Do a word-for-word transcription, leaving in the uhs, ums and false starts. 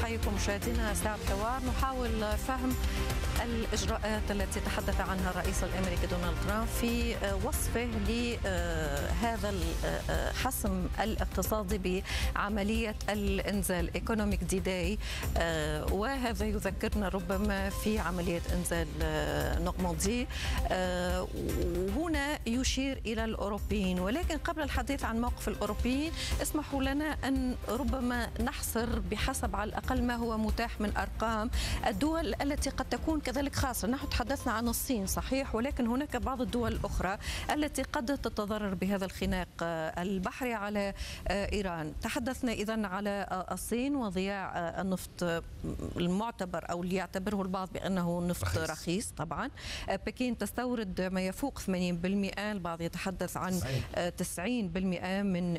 نحييكم مشاهدينا ساعة حوار نحاول فهم الإجراءات التي تحدث عنها الرئيس الأمريكي دونالد ترامب في وصفه لهذا الحسم الاقتصادي بعملية الإنزال Economic D-Day، وهذا يذكرنا ربما في عملية إنزال نورماندي. وهنا يشير إلى الأوروبيين، ولكن قبل الحديث عن موقف الأوروبيين اسمحوا لنا أن ربما نحصر بحسب على الأقل ما هو متاح من أرقام الدول التي قد تكون كذلك خاصة. نحن تحدثنا عن الصين صحيح، ولكن هناك بعض الدول الأخرى التي قد تتضرر بهذا الخناق البحري على إيران. تحدثنا إذن على الصين وضياع النفط المعتبر أو اللي يعتبره البعض بأنه نفط رخيص, رخيص طبعا. بكين تستورد ما يفوق ثمانين بالمئة، البعض يتحدث عن تسعين بالمئة من